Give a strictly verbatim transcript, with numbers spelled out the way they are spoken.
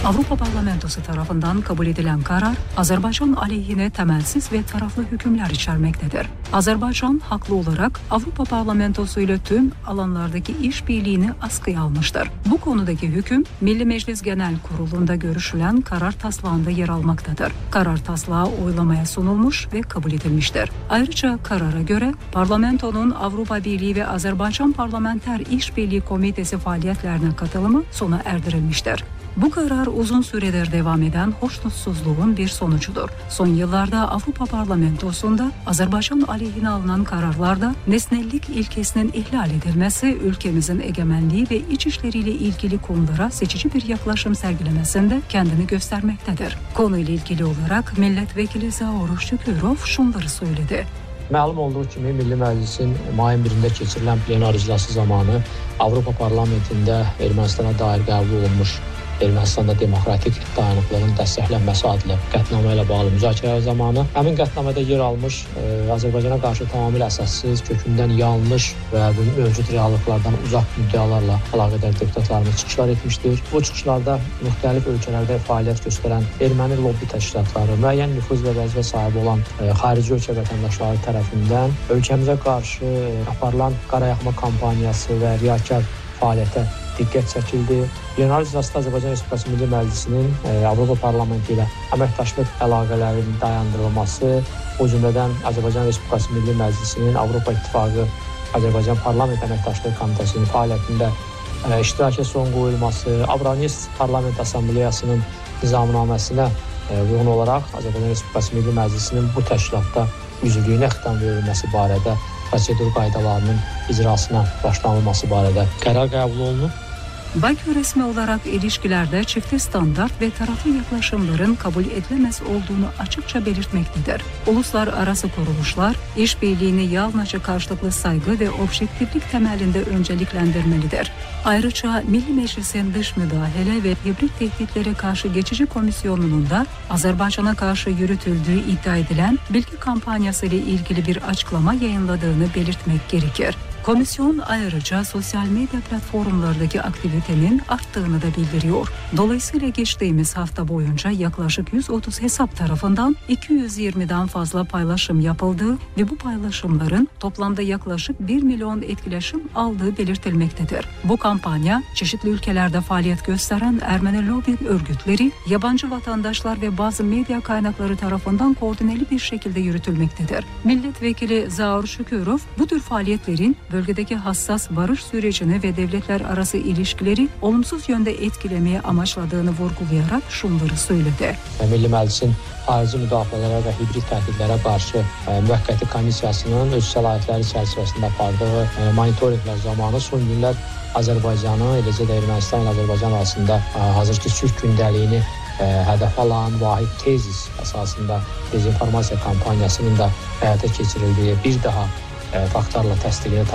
Avropa Parlamentosu tarafından kabul edilen karar, Azerbaycan aleyhine temelsiz ve taraflı hükümler içermektedir. Azerbaycan haklı olarak Avropa Parlamentosu ile tüm alanlardaki işbirliğini askıya almıştır. Bu konudaki hüküm, Milli Meclis Genel Kurulu'nda görüşülen karar taslağında yer almaktadır. Karar taslağı oylamaya sunulmuş ve kabul edilmiştir. Ayrıca karara göre Parlamentonun Avrupa Birliği ve Azerbaycan Parlamenter İşbirliği Komitesi faaliyetlerine katılımı sona erdirilmiştir. Bu karar uzun süredir devam eden hoşnutsuzluğun bir sonucudur. Son yıllarda Avrupa Parlamentosu'nda Azerbaycan aleyhine alınan kararlarda nesnellik ilkesinin ihlal edilmesi, ülkemizin egemenliği ve iç işleriyle ilgili konulara seçici bir yaklaşım sergilemesinde kendini göstermektedir. Konuyla ilgili olarak Milletvekili Zaur Şükürov şunları söyledi. Məlum olduğu kimi Milli Məclisin mayın birində keçirilən plenar iclası zamanı Avropa Parlamentində Ermənistana dair qəbul olunmuş Ermənistanda demokratik dayanıqlığın dəstəklənməsi adlı qətnamə ilə bağlı müzakirələr zamanı həmin qətnamədə yer almış e, Azərbaycana qarşı tamamilə əsassız, kökündən yanlış və mövcud reallıqlardan uzaq müddəalarla əlaqədar deputatlarımız çıxışlar etmişdir. Bu çıxışlarda müxtəlif ölkələrdə fəaliyyət göstərən erməni lobbi təşkilatları, müəyyən nüfuz və vəzifə sahibi olan e, xarici ölkə vətəndaşları tərəfindən ölkəmizə qarşı e, aparılan qarayaxma kampaniyası və riyakar fəaliyyətə diqqət çəkildi. Plenar iclasda Azərbaycan Respublikası Milli Məclisinin e, Avropa Parlamenti ilə əməkdaşlıq əlaqələrinin dayandırılması, o cümlədən Azərbaycan Respublikası Milli Məclisinin Avropa İttifaqı Azərbaycan Parlament Əməkdaşlığı Komitəsinin fəaliyyətində e, iştirakə son qoyulması, Avronews Parlament Assambleyasının nizamnaməsinə e, uyğun olaraq Azərbaycan Respublikası Milli Məclisinin bu təşkilatda üzvlüyünə xitam verilməsi barədə prosedur qaydalarının icrasına başlanılması barədə qərar qəbul olunub. Bakü resmi olarak ilişkilerde çifte standart ve taraflı yaklaşımların kabul edilemez olduğunu açıkça belirtmektedir. Uluslararası kuruluşlar, işbirliğini yalnızca karşılıklı saygı ve objektiflik temelinde önceliklendirmelidir. Ayrıca Milli Meclis'in dış müdahale ve hibrit tehditlere karşı geçici komisyonunun da Azerbaycan'a karşı yürütüldüğü iddia edilen bilgi kampanyası ile ilgili bir açıklama yayınladığını belirtmek gerekir. Komisyon ayrıca sosyal medya platformlardaki aktivitenin arttığını da bildiriyor. Dolayısıyla geçtiğimiz hafta boyunca yaklaşık yüz otuz hesap tarafından iki yüz yirmiden fazla paylaşım yapıldığı ve bu paylaşımların toplamda yaklaşık bir milyon etkileşim aldığı belirtilmektedir. Bu kampanya çeşitli ülkelerde faaliyet gösteren Ermeni lobi örgütleri, yabancı vatandaşlar ve bazı medya kaynakları tarafından koordineli bir şekilde yürütülmektedir. Milletvekili Zaur Şükürov bu tür faaliyetlerin bölgedeki hassas barış sürecini ve devletler arası ilişkileri olumsuz yönde etkilemeye amaçladığını vurgulayarak şunları söyledi. Milli Məclisin xarici müdafiələrə və hibrid təhdidlərə qarşı e, müvəqqəti komissiyasının öz səlahiyyətləri çərçivəsində apardığı e, monitorinqlər zamanı son günlər Azərbaycanı, eləcə də Ermənistan ilə Azərbaycan arasında e, hazırki sülh gündəliyini e, hədəf alan vahid tezis əsasında dezinformasiya kampaniyasının da həyata keçirildiyi bir daha e, faktlarla təsdiqini